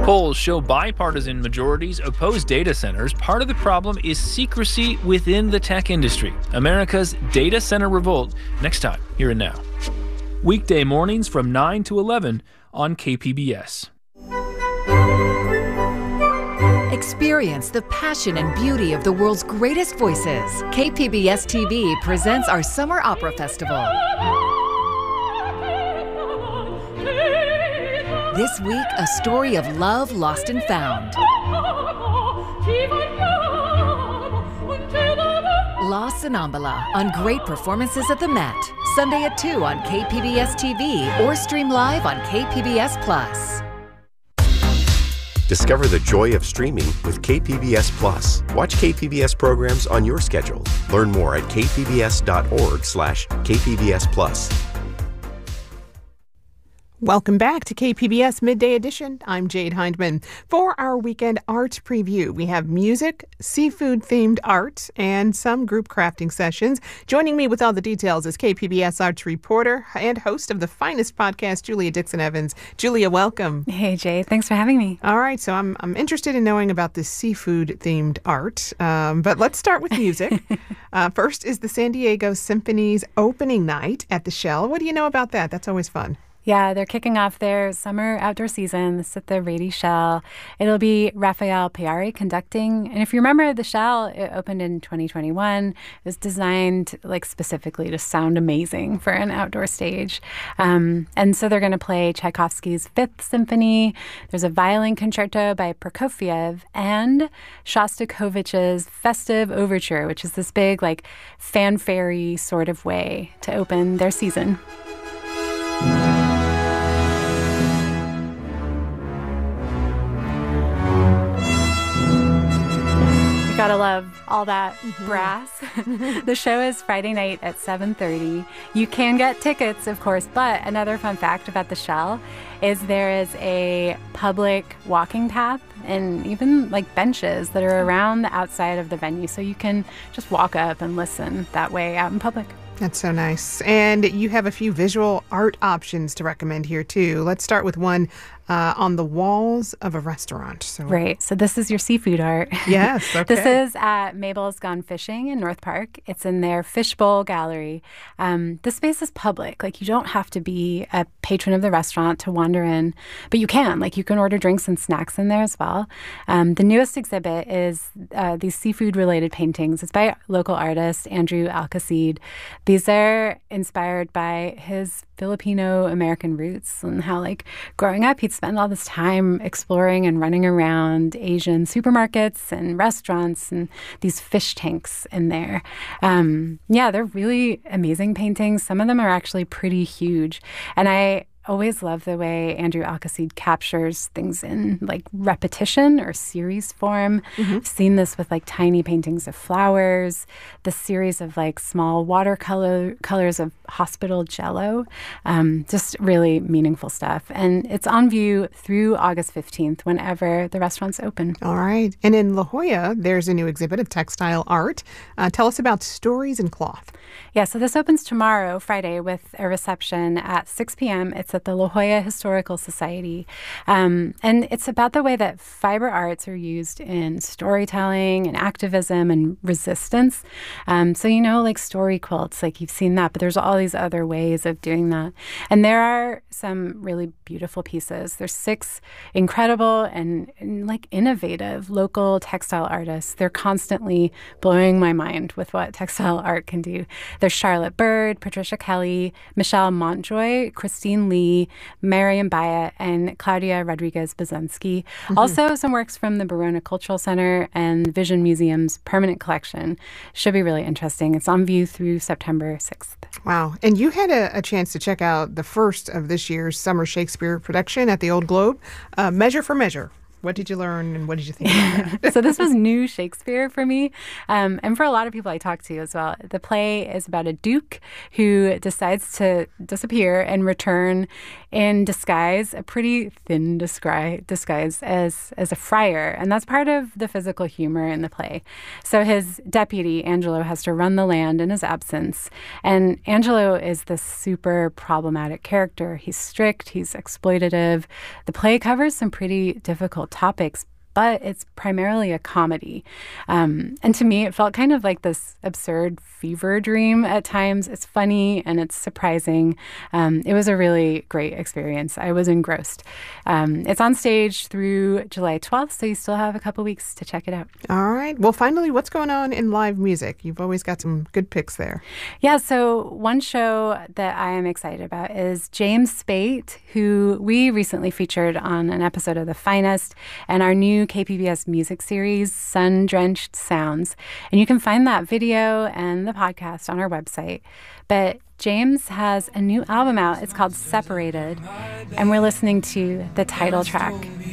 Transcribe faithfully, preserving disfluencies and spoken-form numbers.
Polls show bipartisan majorities oppose data centers. Part of the problem is secrecy within the tech industry. America's data center revolt, next time, here and now. Weekday mornings from nine to eleven on K P B S. Experience the passion and beauty of the world's greatest voices. K P B S T V presents our Summer Opera Festival. This week, a story of love lost and found. La Sonnambula on Great Performances at the Met. Sunday at two on K P B S T V or stream live on K P B S Plus. Discover the joy of streaming with K P B S Plus. Watch K P B S programs on your schedule. Learn more at k p b s dot org slash K P B S Plus. Welcome back to K P B S Midday Edition. I'm Jade Hindman. For our weekend art preview, we have music, seafood-themed art, and some group crafting sessions. Joining me with all the details is K P B S arts reporter and host of the finest podcast, Julia Dixon-Evans. Julia, welcome. Hey, Jade. Thanks for having me. All right, so I'm I'm interested in knowing about this seafood-themed art, um, but let's start with music. uh, first is the San Diego Symphony's opening night at the Shell. What do you know about that? That's always fun. Yeah, they're kicking off their summer outdoor season. This is at the Rady Shell. It'll be Rafael Piari conducting. And if you remember, the Shell, it opened in twenty twenty-one. It was designed like specifically to sound amazing for an outdoor stage. Um, and so they're going to play Tchaikovsky's Fifth Symphony. There's a violin concerto by Prokofiev and Shostakovich's Festive Overture, which is this big like fanfare-y sort of way to open their season. Gotta love all that mm-hmm. brass. The show is Friday night at seven thirty. You can get tickets, of course, but another fun fact about the Shell is there is a public walking path and even like benches that are around the outside of the venue, so you can just walk up and listen that way out in public. That's so nice. And you have a few visual art options to recommend here, too. Let's start with one uh, on the walls of a restaurant. So, right. So this is your seafood art. Yes. Okay. This is at Mabel's Gone Fishing in North Park. It's in their Fishbowl Gallery. Um, the space is public. Like, you don't have to be a patron of the restaurant to wander in, but you can. Like, you can order drinks and snacks in there as well. Um, the newest exhibit is uh, these seafood-related paintings. It's by local artist Andrew Alcacid. These are inspired by his Filipino-American roots and how, like, growing up, he'd spend all this time exploring and running around Asian supermarkets and restaurants and these fish tanks in there. Um, yeah, they're really amazing paintings. Some of them are actually pretty huge. And I always love the way Andrew Alcacid captures things in like repetition or series form. Mm-hmm. I've seen this with like tiny paintings of flowers, the series of like small watercolor colors of hospital jello. Um, just really meaningful stuff. And it's on view through August fifteenth, whenever the restaurant's open. All right. And in La Jolla, there's a new exhibit of textile art. Uh, tell us about Stories in Cloth. Yeah, so this opens tomorrow, Friday, with a reception at six p.m. It's at the La Jolla Historical Society. Um, and it's about the way that fiber arts are used in storytelling and activism and resistance. Um, so, you know, like story quilts, like you've seen that, but there's all these other ways of doing that. And there are some really beautiful pieces. There's six incredible and, and like innovative local textile artists. They're constantly blowing my mind with what textile art can do. There's Charlotte Bird, Patricia Kelly, Michelle Montjoy, Christine Lee, Mariam Baya, and Claudia Rodriguez-Bazensky. Mm-hmm. Also, some works from the Barona Cultural Center and Vision Museum's permanent collection. Should be really interesting. It's on view through September sixth. Wow. And you had a, a chance to check out the first of this year's Summer Shakespeare production at the Old Globe, uh, Measure for Measure. What did you learn and what did you think about that? So this was new Shakespeare for me, um, and for a lot of people I talked to as well. The play is about a duke who decides to disappear and return in disguise, a pretty thin disguise, disguise as, as a friar. And that's part of the physical humor in the play. So his deputy, Angelo, has to run the land in his absence. And Angelo is this super problematic character. He's strict, he's exploitative. The play covers some pretty difficult topics, but it's primarily a comedy. Um, and to me, it felt kind of like this absurd fever dream at times. It's funny and it's surprising. Um, it was a really great experience. I was engrossed. Um, it's on stage through July twelfth, so you still have a couple weeks to check it out. All right. Well, finally, what's going on in live music? You've always got some good picks there. Yeah, so one show that I am excited about is James Spate, who we recently featured on an episode of The Finest and our new K P B S music series, Sun-Drenched Sounds. And you can find that video and the podcast on our website. But James has a new album out. It's called Separated. And we're listening to the title track.